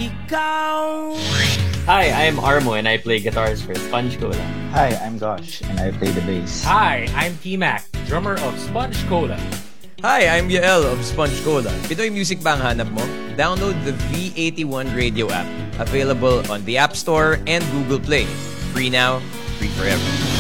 Ikaw. Hi, I'm Armo and I play guitars for Sponge Cola. Hi, I'm Gosh, and I play the bass. Hi, I'm T-Mac, drummer of Sponge Cola. Hi, I'm Yael of Sponge Cola. Pinoy music ba ang hanap mo? Download the V81 radio app. Available on the App Store and Google Play. Free now, free forever.